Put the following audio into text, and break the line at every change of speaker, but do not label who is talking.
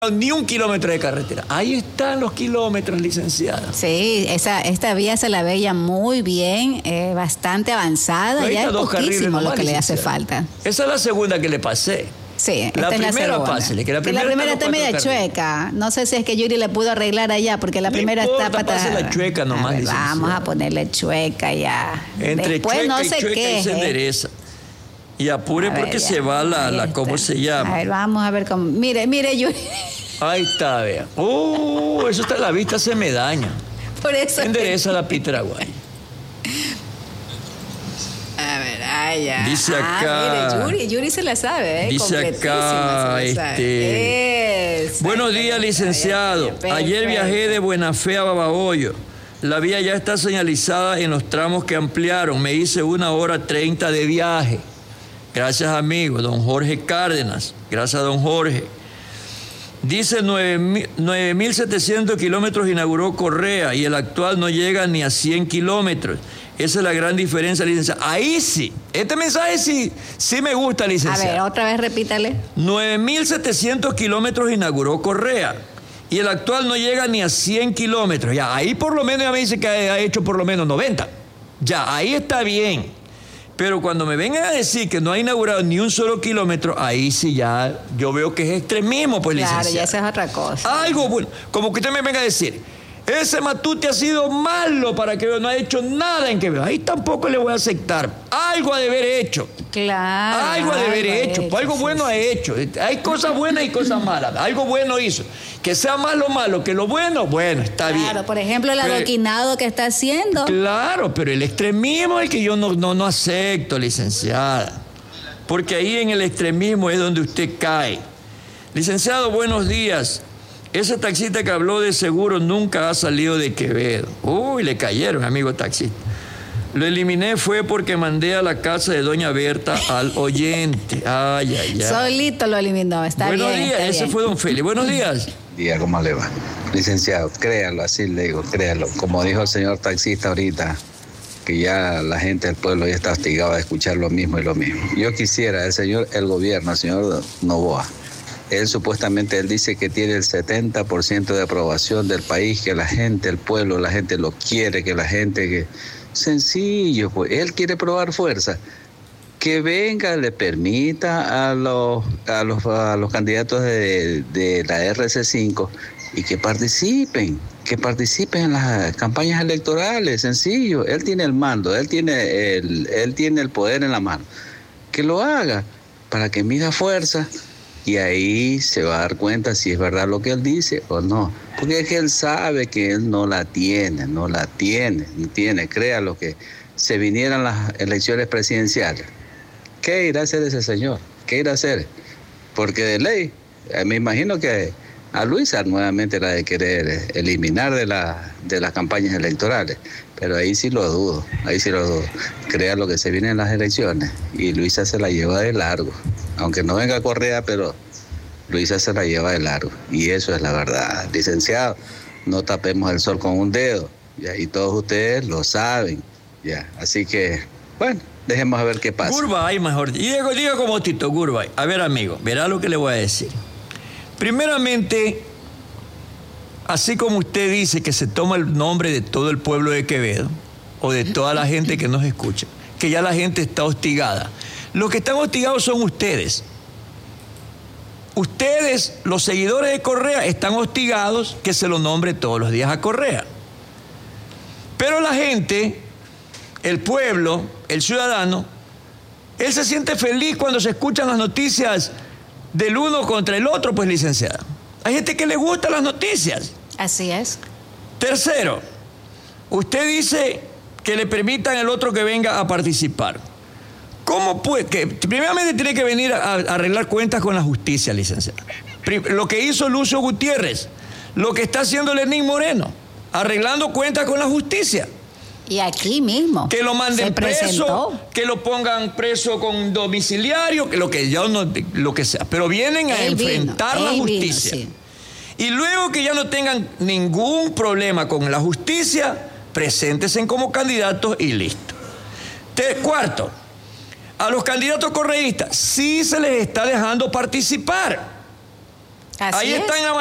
ni un kilómetro de carretera. Ahí están los kilómetros, licenciada.
Sí, esta vía se la veía muy bien, bastante avanzada. Ya es poquísimo lo que le hace falta.
Esa es la segunda que le pasé.
Sí,
la primera pásele, que la primera
está media chueca. No sé si es que Yuri le pudo arreglar allá, porque la primera está
patada. La chueca nomás.
Ver, vamos a ponerle chueca ya.
Entre después chueca no y chueca y se endereza. Y apure porque ya, se va la ¿cómo se llama?
A ver, vamos a ver cómo. Mire, Yuri.
Ahí está, vea. Eso está, la vista se me daña.
Por eso.
Endereza la Pitaraguay.
A ver, ya.
Dice acá.
Mire, Yuri se la sabe,
Dice acá, buenos días, licenciado. Ayer viajé de Buena Fe a Babahoyo. La vía ya está señalizada en los tramos que ampliaron. Me hice 1 hora 30 de viaje. Gracias, amigo. Don Jorge Cárdenas. Gracias, don Jorge. Dice 9.700 kilómetros inauguró Correa y el actual no llega ni a 100 kilómetros. Esa es la gran diferencia, licenciado. Ahí sí. Este mensaje sí me gusta, licenciado.
A ver, otra vez repítale.
9.700 kilómetros inauguró Correa y el actual no llega ni a 100 kilómetros. Ya, ahí por lo menos ya me dice que ha hecho por lo menos 90. Ya, ahí está bien. Pero cuando me vengan a decir que no ha inaugurado ni un solo kilómetro, ahí sí ya yo veo que es extremismo, pues, licenciado.
Claro, ya esa es otra cosa.
Algo bueno, como que usted me venga a decir, ese Matute ha sido malo para Quevedo, no ha hecho nada en Quevedo. Ahí tampoco le voy a aceptar. Algo ha de haber hecho.
Claro.
Algo ha de haber hecho. Pues algo bueno ha hecho. Hay cosas buenas y cosas malas. Algo bueno hizo. Que sea más lo malo que lo bueno, está bien.
Claro, por ejemplo, el adoquinado que está haciendo.
Claro, pero el extremismo es el que yo no acepto, licenciada. Porque ahí en el extremismo es donde usted cae. Licenciado, buenos días. Ese taxista que habló de seguro nunca ha salido de Quevedo. Le cayeron, amigo taxista. Lo eliminé fue porque mandé a la casa de doña Berta al oyente. Ay.
Solito lo eliminó, está bien.
Buenos días, ese fue don Félix. Buenos días.
¿Cómo le va? Licenciado, créalo, así le digo, créalo. Como dijo el señor taxista ahorita, que ya la gente del pueblo ya está hostigada de escuchar lo mismo y lo mismo. Yo quisiera, el gobierno, el señor Noboa, él dice que tiene el 70% de aprobación del país, que la gente, el pueblo, la gente lo quiere, que la gente que... Sencillo, pues, él quiere probar fuerza. Que venga, le permita a los candidatos de la RC5 y que participen en las campañas electorales, sencillo. Él tiene el mando, él tiene el poder en la mano. Que lo haga para que mida fuerza. Y ahí se va a dar cuenta si es verdad lo que él dice o no. Porque es que él sabe que él no tiene. Créalo que se vinieran las elecciones presidenciales. ¿Qué irá a hacer ese señor? ¿Qué irá a hacer? Porque de ley, me imagino que a Luisa nuevamente la de querer eliminar de las campañas electorales. Pero ahí sí lo dudo. Créalo que se vienen las elecciones y Luisa se la lleva de largo. Aunque no venga Correa, pero Luisa se la lleva de largo. Y eso es la verdad. Licenciado, no tapemos el sol con un dedo. ¿Ya? Y todos ustedes lo saben. ¿Ya? Así que, bueno, dejemos a ver qué pasa.
Gurbay, mejor. Diga como Tito, Gurbay. A ver, amigo, verá lo que le voy a decir. Primeramente, así como usted dice que se toma el nombre de todo el pueblo de Quevedo, o de toda la gente que nos escucha, que ya la gente está hostigada. Los que están hostigados son ustedes. Ustedes, los seguidores de Correa, están hostigados que se lo nombre todos los días a Correa. Pero la gente, el pueblo, el ciudadano, él se siente feliz cuando se escuchan las noticias del uno contra el otro, pues, licenciada. Hay gente que le gustan las noticias.
Así es.
Tercero, usted dice que le permitan al otro que venga a participar. ¿Cómo puede? Que primeramente tiene que venir a arreglar cuentas con la justicia, licenciada. Lo que hizo Lucio Gutiérrez, lo que está haciendo Lenín Moreno, arreglando cuentas con la justicia.
Y aquí mismo.
Que lo manden preso, que lo pongan preso con domiciliario, que lo que sea. Pero vienen a enfrentar la justicia. Sí. Y luego que ya no tengan ningún problema con la justicia, preséntense como candidatos y listo. Cuarto, a los candidatos correístas sí se les está dejando participar. Ahí está en la